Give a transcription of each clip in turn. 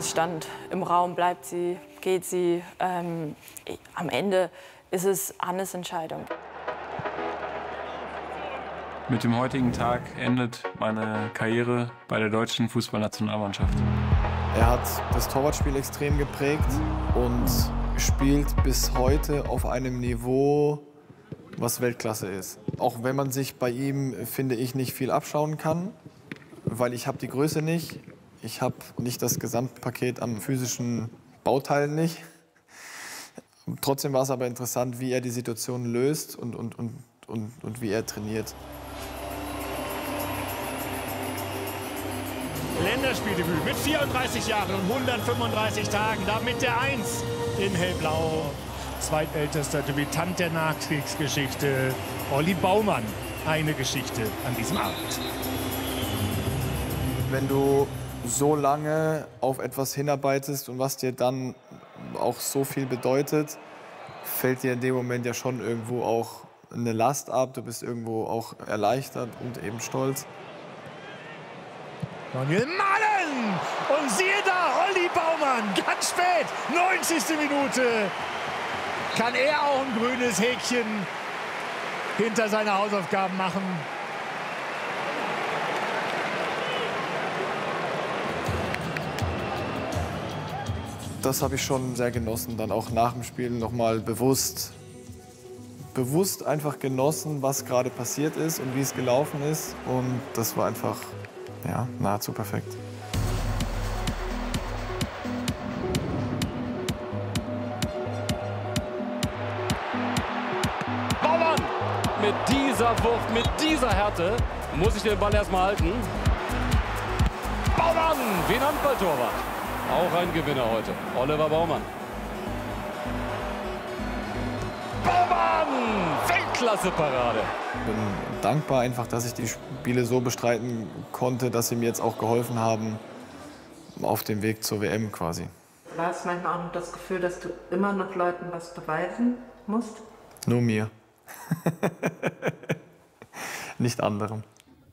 Es stand im Raum, bleibt sie, geht sie. Am Ende ist es Annes Entscheidung. Mit dem heutigen Tag endet meine Karriere bei der deutschen Fußballnationalmannschaft. Er hat das Torwartspiel extrem geprägt und spielt bis heute auf einem Niveau, was Weltklasse ist. Auch wenn man sich bei ihm, finde ich, nicht viel abschauen kann, weil ich habe die Größe nicht. Ich habe nicht das Gesamtpaket an physischen Bauteilen nicht. Trotzdem war es aber interessant, wie er die Situation löst und wie er trainiert. Länderspieldebüt mit 34 Jahren und 135 Tagen, damit der 1 in Hellblau. Zweitältester Debütant der Nachkriegsgeschichte, Olli Baumann. Eine Geschichte an diesem Abend. Wenn du so lange auf etwas hinarbeitest und was dir dann auch so viel bedeutet, fällt dir in dem Moment ja schon irgendwo auch eine Last ab. Du bist irgendwo auch erleichtert und eben stolz. Daniel Mahlen! Und siehe da, Olli Baumann, ganz spät, 90. Minute. Kann er auch ein grünes Häkchen hinter seine Hausaufgaben machen? Das habe ich schon sehr genossen, dann auch nach dem Spiel nochmal bewusst einfach genossen, was gerade passiert ist und wie es gelaufen ist. Und das war einfach, ja, nahezu perfekt. Baumann mit dieser Wucht, mit dieser Härte muss ich den Ball erstmal halten. Baumann, wie ein Handballtorwart. Auch ein Gewinner heute, Oliver Baumann. Baumann, Weltklasse-Parade. Ich bin dankbar einfach, dass ich die Spiele so bestreiten konnte, dass sie mir jetzt auch geholfen haben auf dem Weg zur WM quasi. War es manchmal auch noch das Gefühl, dass du immer noch Leuten was beweisen musst? Nur mir. Nicht anderen.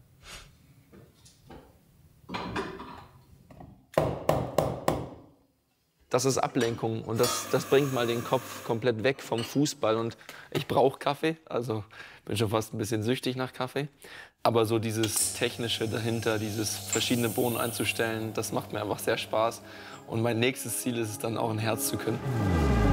Das ist Ablenkung und das bringt mal den Kopf komplett weg vom Fußball. Und ich brauche Kaffee, also bin schon fast ein bisschen süchtig nach Kaffee. Aber so dieses Technische dahinter, dieses verschiedene Bohnen einzustellen, das macht mir einfach sehr Spaß. Und mein nächstes Ziel ist es dann auch, ein Herz zu können.